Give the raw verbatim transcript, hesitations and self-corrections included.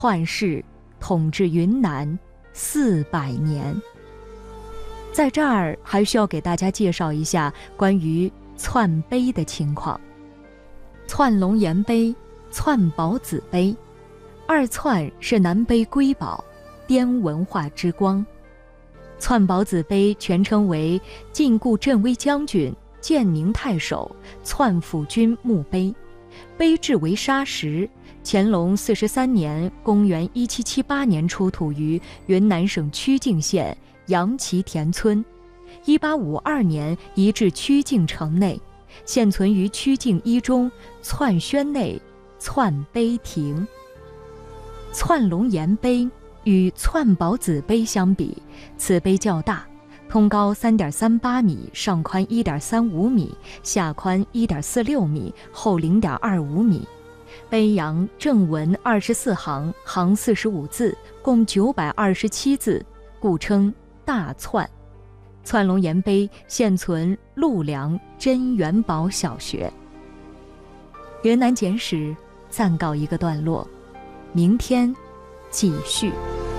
篡氏统治云南四百年。在这儿还需要给大家介绍一下关于篡碑的情况。篡龙岩碑、篡宝子碑，二篡是南碑瑰宝，滇文化之光。篡宝子碑全称为晋固镇威将军、建宁太守篡辅军墓碑，碑制为砂石，乾隆四十三年（公元一七七八年）出土于云南省曲靖县杨岐田村，一八五二年移至曲靖城内，现存于曲靖一中篡轩内篡碑亭。篡龙岩碑与篡宝子碑相比，此碑较大，通高 三点三八米，上宽 一点三五米，下宽 一点四六米，厚 零点二五米。碑阳正文二十四行，行四十五字，共九百二十七字，故称大篡。篡龙岩碑现存陆良真元堡小学。云南简史暂告一个段落，明天继续。